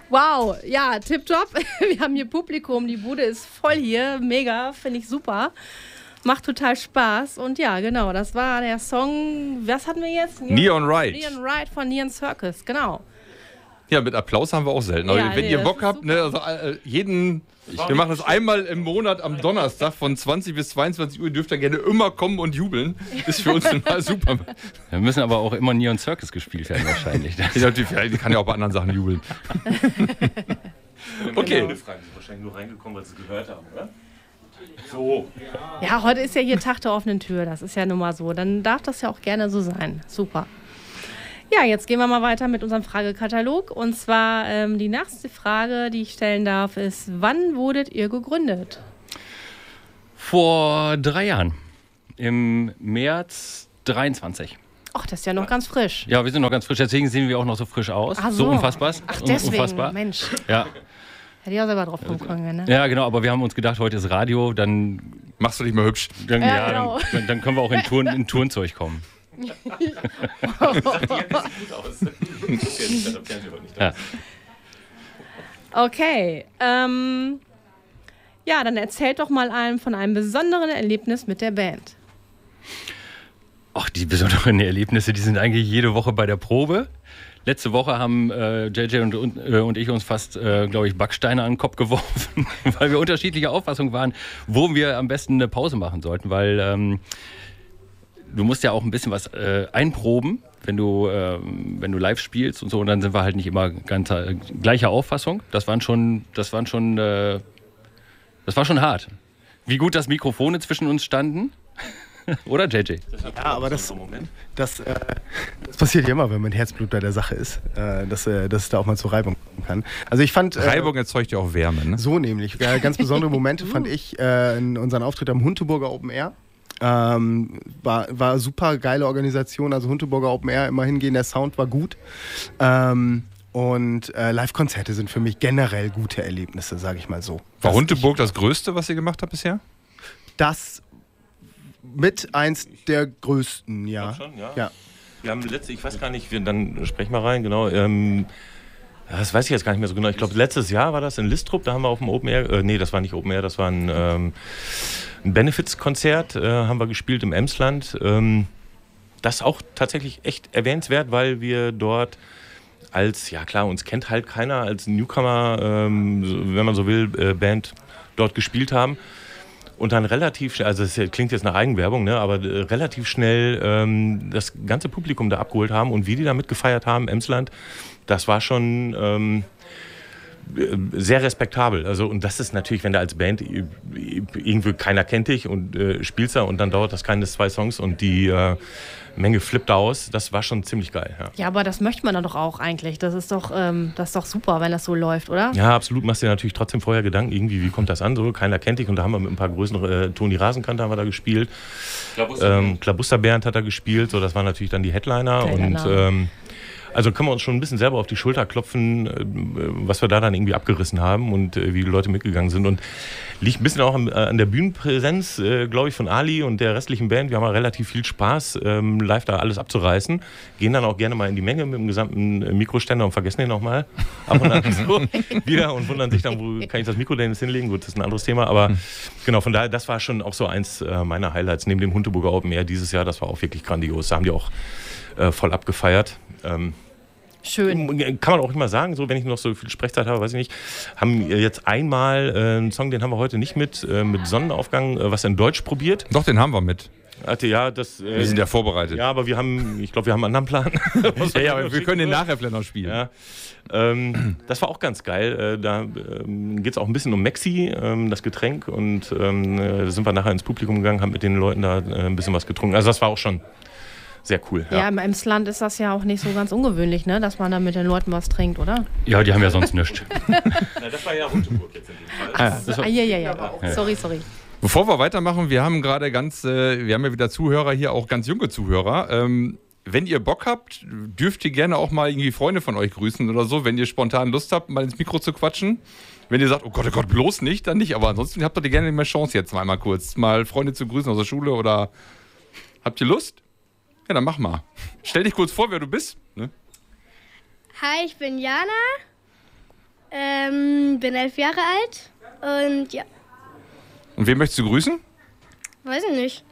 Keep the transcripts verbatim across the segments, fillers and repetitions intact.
Wow, ja, tipptopp. Wir haben hier Publikum, die Bude ist voll hier. Mega, finde ich super. Macht total Spaß. Und ja, genau, das war der Song, was hatten wir jetzt? Neon Ride. Neon Ride von Neon Circus, genau. Ja, mit Applaus haben wir auch selten. Aber Ja, wenn nee, ihr das Bock ist habt, ne, also äh, jeden, wir machen das einmal im Monat am Donnerstag von zwanzig bis zweiundzwanzig Uhr. Ihr dürft da gerne immer kommen und jubeln. Ist für uns immer super. Wir müssen aber auch immer Neon Circus gespielt werden wahrscheinlich. Ja, die, die kann ja auch bei anderen Sachen jubeln. Okay. Die Fragen sind wahrscheinlich nur reingekommen, weil sie es gehört haben, oder? So. Ja, heute ist ja hier Tag der offenen Tür. Das ist ja nun mal so. Dann darf das ja auch gerne so sein. Super. Ja, jetzt gehen wir mal weiter mit unserem Fragekatalog. Und zwar ähm, die nächste Frage, die ich stellen darf, ist: Wann wurdet ihr gegründet? Vor drei Jahren. Im März dreiundzwanzig. Ach, das ist ja noch ganz frisch. Ja, wir sind noch ganz frisch, deswegen sehen wir auch noch so frisch aus. Ach so. so unfassbar. Ach, deswegen, unfassbar. Mensch. Ja. Hätte ich auch selber drauf kommen können, ne? Ja, genau, aber wir haben uns gedacht, heute ist Radio, dann machst du dich mal hübsch. Dann, Ja, ja, genau. dann, dann können wir auch in, Turn, in Turnzeug kommen. Ja. Okay. Ähm, ja, dann erzählt doch mal einem von einem besonderen Erlebnis mit der Band. Ach, die besonderen Erlebnisse, die sind eigentlich jede Woche bei der Probe. Letzte Woche haben äh, J J und, und, äh, und ich uns fast, äh, glaube ich, Backsteine an den Kopf geworfen, weil wir unterschiedlicher Auffassung waren, wo wir am besten eine Pause machen sollten, weil ähm, du musst ja auch ein bisschen was äh, einproben, wenn du, äh, wenn du live spielst und so, und dann sind wir halt nicht immer ganz äh, gleicher Auffassung. Das waren schon, das waren schon, äh, das war schon hart. Wie gut, dass Mikrofone zwischen uns standen. Oder, J J? Ja, aber das, das, äh, das passiert ja immer, wenn man Herzblut bei der Sache ist, äh, dass, äh, dass es da auch mal zu Reibung kommen kann. Also ich fand, äh, Reibung erzeugt ja auch Wärme, ne? So nämlich. Äh, ganz besondere Momente fand ich äh, in unseren Auftritt am Hunteburger Open Air. Ähm, war, war super geile Organisation, also Hunteburger Open Air, immer hingehen, der Sound war gut. Ähm, und äh, Live-Konzerte sind für mich generell gute Erlebnisse, sage ich mal so. War Hunteburg das Größte, was ihr gemacht habt bisher? Das mit eins der größten, ja. Schon, ja. ja. Wir haben letzte, ich weiß gar nicht, wir, dann sprechen wir rein, genau. Ähm, das weiß ich jetzt gar nicht mehr so genau. Ich glaube, letztes Jahr war das in Listrup, da haben wir auf dem Open Air, äh, nee, das war nicht Open Air, das war ein, ähm, ein Benefits-Konzert, äh, haben wir gespielt im Emsland. Ähm, das ist auch tatsächlich echt erwähnenswert, weil wir dort als, ja klar, uns kennt halt keiner, als Newcomer, ähm, wenn man so will, äh, Band dort gespielt haben. Und dann relativ schnell, also es klingt jetzt nach Eigenwerbung, ne, aber äh, relativ schnell ähm, das ganze Publikum da abgeholt haben und wie die da mitgefeiert haben, Emsland, das war schon ähm, sehr respektabel. Also, und das ist natürlich, wenn du als Band irgendwie keiner kennt dich und äh, spielst da und dann dauert das keine zwei Songs und die äh, Menge flippt aus, das war schon ziemlich geil. Ja, Ja, aber das möchte man dann doch auch eigentlich. Das ist doch, ähm, das ist doch super, wenn das so läuft, oder? Ja, absolut. Machst dir natürlich trotzdem vorher Gedanken, irgendwie, wie kommt das an? So, keiner kennt dich und da haben wir mit ein paar größeren, äh, Toni Rasenkanter haben wir da gespielt. Ähm, Klabuster Bernd hat da gespielt, so, das waren natürlich dann die Headliner. Headliner. Und ähm, also können wir uns schon ein bisschen selber auf die Schulter klopfen, äh, was wir da dann irgendwie abgerissen haben und äh, wie die Leute mitgegangen sind. Und liegt ein bisschen auch an, äh, an der Bühnenpräsenz, äh, glaube ich, von Ali und der restlichen Band. Wir haben ja relativ viel Spaß, ähm, live da alles abzureißen. Gehen dann auch gerne mal in die Menge mit dem gesamten äh, Mikroständer und vergessen den auch mal ab und an so wieder und wundern sich dann, wo kann ich das Mikro denn jetzt hinlegen? Gut, das ist ein anderes Thema, aber genau, von daher, das war schon auch so eins äh, meiner Highlights. Neben dem Hunteburger Open Air dieses Jahr, das war auch wirklich grandios. Da haben die auch äh, voll abgefeiert. Ähm, Schön. Kann man auch immer sagen, so wenn ich noch so viel Sprechzeit habe, weiß ich nicht. Haben jetzt einmal äh, einen Song, den haben wir heute nicht mit, äh, mit Sonnenaufgang, äh, was in Deutsch probiert. Doch, den haben wir mit. Also, ja, das, äh, Wir sind ja vorbereitet. Ja, aber wir haben, ich glaube, wir haben einen anderen Plan. ja, ja, aber wir können den nachher vielleicht noch spielen. Ja. Ähm, das war auch ganz geil. Äh, da ähm, geht es auch ein bisschen um Mexi, ähm, das Getränk. Und ähm, da sind wir nachher ins Publikum gegangen, haben mit den Leuten da äh, ein bisschen was getrunken. Also das war auch schon sehr cool. Ja, Ja, im Emsland ist das ja auch nicht so ganz ungewöhnlich, ne? Dass man da mit den Leuten was trinkt, oder? Ja, die haben ja sonst nichts. Na, das war ja Hunteburg jetzt in dem Fall. Ah, so, ah, ja, ja, ja. Sorry, sorry. Bevor wir weitermachen, wir haben gerade ganz, äh, wir haben ja wieder Zuhörer hier, auch ganz junge Zuhörer. Ähm, wenn ihr Bock habt, dürft ihr gerne auch mal irgendwie Freunde von euch grüßen oder so, wenn ihr spontan Lust habt, mal ins Mikro zu quatschen. Wenn ihr sagt, oh Gott, oh Gott, bloß nicht, dann nicht. Aber ansonsten habt ihr gerne mehr Chance jetzt mal, mal kurz, mal Freunde zu grüßen aus der Schule oder habt ihr Lust? Ja, dann mach mal. Stell dich kurz vor, wer du bist. Ne? Hi, ich bin Jana. Ähm, bin elf Jahre alt und ja, Und wen möchtest du grüßen? weiß ich nicht.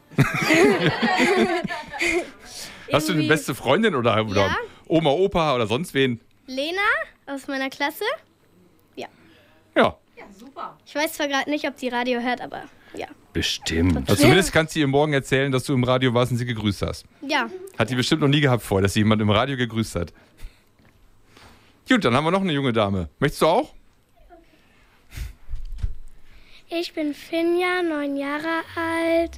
Hast du eine Irgendwie beste Freundin oder, oder Ja. Oma, Opa oder sonst wen? Lena aus meiner Klasse. Ja. Ich weiß zwar gerade nicht, ob die Radio hört, aber ja. Bestimmt. Also zumindest kannst du ihr morgen erzählen, dass du im Radio warst und sie gegrüßt hast. Ja, Hat die bestimmt noch nie gehabt vorher, dass sie jemand im Radio gegrüßt hat. Gut, dann haben wir noch eine junge Dame. Möchtest du auch? ich bin Finja, neun Jahre alt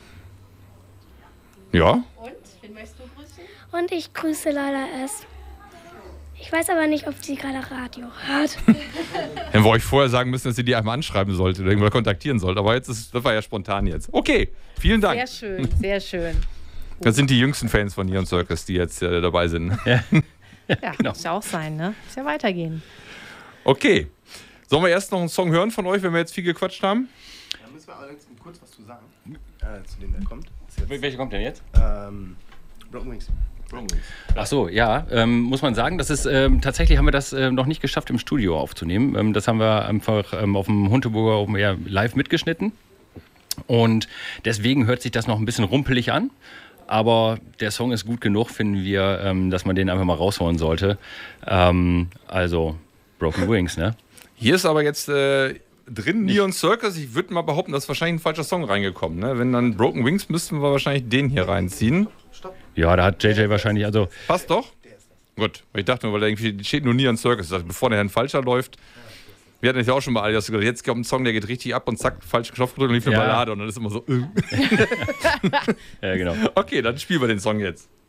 Ja. Und? Wen möchtest du grüßen? und ich grüße Leila S. Ich weiß aber nicht, ob sie gerade Radio hört. Dann wollte ich vorher sagen müssen, dass sie die einmal anschreiben sollte oder irgendwann kontaktieren sollte. Aber jetzt ist, das war ja spontan jetzt. Okay, vielen Dank. Sehr schön, sehr schön. Das sind die jüngsten Fans von Neon Circus, die jetzt äh, dabei sind. Ja, Genau. muss ja auch sein, ne? Muss ja weitergehen. Okay. Sollen wir erst noch einen Song hören von euch, wenn wir jetzt viel gequatscht haben? Da müssen wir allerdings kurz was zu sagen, äh, zu dem der kommt. Ist jetzt, Welche kommt denn jetzt? ähm, Broken Wings. Broken Wings. Ach so, ja, ähm, muss man sagen, das ist ähm, tatsächlich haben wir das ähm, noch nicht geschafft im Studio aufzunehmen. Ähm, das haben wir einfach ähm, auf dem Hunteburger Open Air live mitgeschnitten und deswegen hört sich das noch ein bisschen rumpelig an. Aber der Song ist gut genug, finden wir, ähm, dass man den einfach mal rausholen sollte. Ähm, also Broken Wings, ne? Hier ist aber jetzt äh, drin Neon Circus. Ich würde mal behaupten, da ist wahrscheinlich ein falscher Song reingekommen. Ne? Wenn dann Broken Wings, müssten wir wahrscheinlich den hier reinziehen. Ja, da hat J J wahrscheinlich, also Passt doch? Gut, weil ich dachte nur, weil da irgendwie steht nur Neon Circus. Also bevor der ein falscher läuft. Wir hatten das ja auch schon mal alle, dass du gesagt hast, jetzt kommt ein Song, der geht richtig ab und zack, falsch Knopf gedrückt und lief eine Ja. Ballade und dann ist immer so. Äh. ja, genau. Okay, dann spielen wir den Song jetzt.